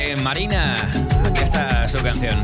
Marina, aquí está su canción.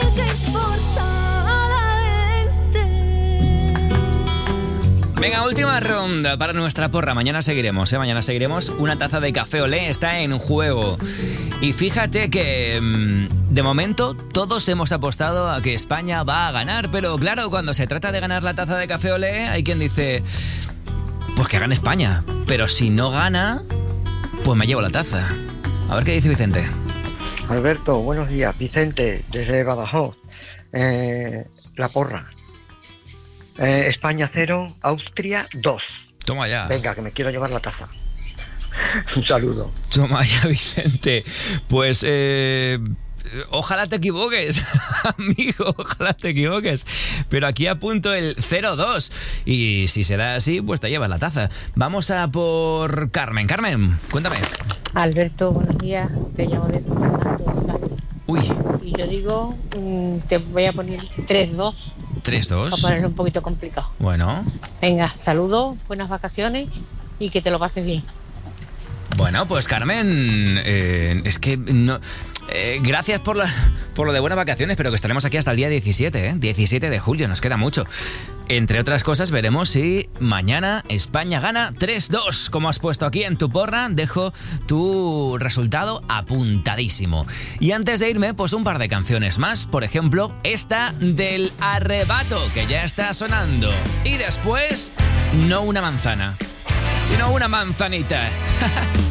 Venga, última ronda para nuestra porra. Mañana seguiremos, Mañana seguiremos. Una taza de café olé está en juego. Y fíjate que de momento todos hemos apostado a que España va a ganar. Pero claro, cuando se trata de ganar la taza de café olé, hay quien dice, pues que gane España. Pero si no gana, pues me llevo la taza. A ver qué dice Vicente. Alberto, buenos días. Vicente, desde Badajoz. La porra. España 0, Austria 2. Toma ya. Venga, que me quiero llevar la taza. Un saludo. Toma ya, Vicente. Pues ojalá te equivoques, amigo, ojalá te equivoques. Pero aquí apunto el 0-2. Y si será así, pues te llevas la taza. Vamos a por Carmen. Carmen, cuéntame. Alberto, buenos días. Te llamo de San Fernando. Uy. Y yo digo, te voy a poner 3-2. 3-2. Para ponerlo un poquito complicado. Bueno. Venga, saludos, buenas vacaciones y que te lo pases bien. Bueno, pues Carmen, es que no... gracias por lo de buenas vacaciones, pero que estaremos aquí hasta el día 17, 17 de julio, nos queda mucho. Entre otras cosas, veremos si mañana España gana 3-2. Como has puesto aquí en tu porra, dejo tu resultado apuntadísimo. Y antes de irme, pues un par de canciones más. Por ejemplo, esta del Arrebato, que ya está sonando. Y después, no una manzana, sino una manzanita.